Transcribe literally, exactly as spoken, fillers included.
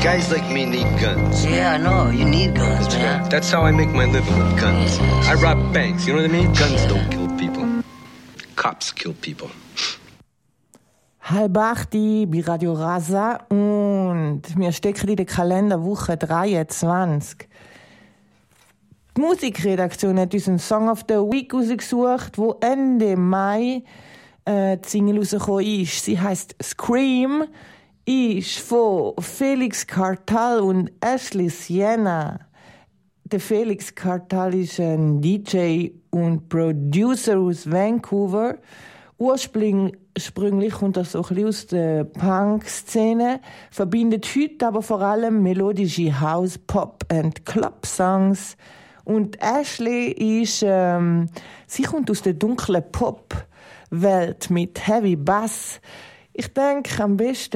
Guys like me need guns. Yeah, I know. You need guns, That's man. right. That's how I make my living with guns. Yes. I rob banks, you know what I mean? Guns don't kill people. Cops kill people. Halb acht bei Radio Rasa und wir stecken in der Kalenderwoche dreiundzwanzig. Die Musikredaktion hat uns einen Song of the Week rausgesucht, wo Ende Mai äh, die Single rausgekommen ist. Sie heisst Scream, ist von Felix Cartal und Ashley Sienna. Der Felix Cartal ist ein D J und Producer aus Vancouver. Ursprünglich kommt er so ein bisschen aus der Punk-Szene, verbindet heute aber vor allem melodische House-, Pop- und Club-Songs. Und Ashley ist, ähm, sie kommt aus der dunklen Pop-Welt mit Heavy Bass. Ich denke, am besten